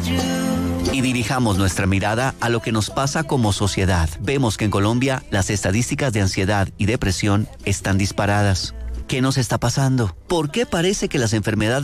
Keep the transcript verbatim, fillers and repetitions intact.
Y dirijamos nuestra mirada a lo que nos pasa como sociedad. Vemos que en Colombia las estadísticas de ansiedad y depresión están disparadas. ¿Qué nos está pasando? ¿Por qué parece que las enfermedades